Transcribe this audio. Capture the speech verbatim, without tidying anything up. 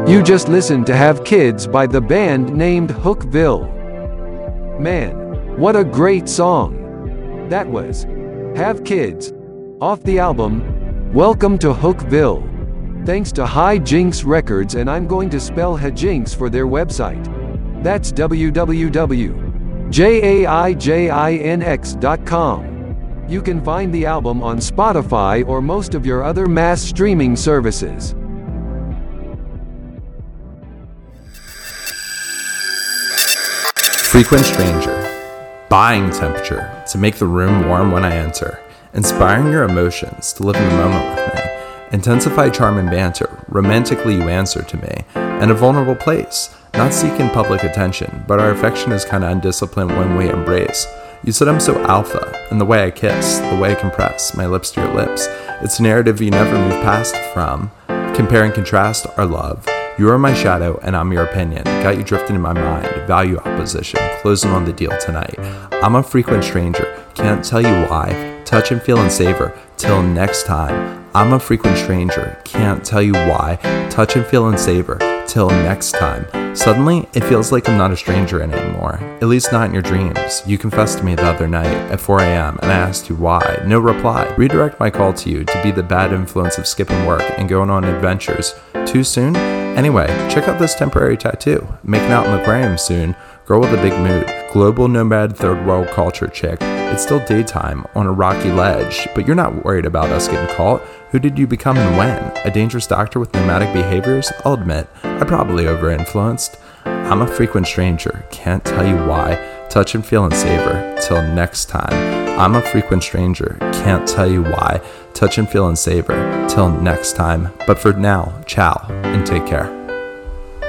You just listened to Have Kids by the band named Hookville. Man, what a great song. That was Have Kids, off the album Welcome to Hookville. Thanks to Hijinks Records, and I'm going to spell Hijinks for their website. That's w w w dot jaijinx dot com. You can find the album on Spotify or most of your other mass streaming services. Frequent stranger. Buying temperature to make the room warm when I enter. Inspiring your emotions to live in the moment with me. Intensify charm and banter. Romantically you answer to me. And a vulnerable place. Not seeking public attention, but our affection is kinda undisciplined when we embrace. You said I'm so alpha, and the way I kiss, the way I compress my lips to your lips. It's a narrative you never move past from. Compare and contrast our love. You are my shadow, and I'm your opinion. Got you drifting in my mind. Value opposition. Closing on the deal tonight. I'm a frequent stranger. Can't tell you why. Touch and feel and savor. Till next time. I'm a frequent stranger. Can't tell you why. Touch and feel and savor. Till next time. Suddenly, it feels like I'm not a stranger anymore. At least not in your dreams. You confessed to me the other night at four a.m. and I asked you why. No reply. Redirect my call to you to be the bad influence of skipping work and going on adventures. Too soon? Anyway, check out this temporary tattoo. Making out in the aquarium soon. Girl with a big mood. Global nomad third world culture chick. It's still daytime on a rocky ledge, but you're not worried about us getting caught. Who did you become and when? A dangerous doctor with nomadic behaviors? I'll admit, I probably over-influenced. I'm a frequent stranger. Can't tell you why. Touch and feel and savor. Till next time. I'm a frequent stranger. Can't tell you why. Touch and feel and savor. Till next time. But for now, ciao and take care.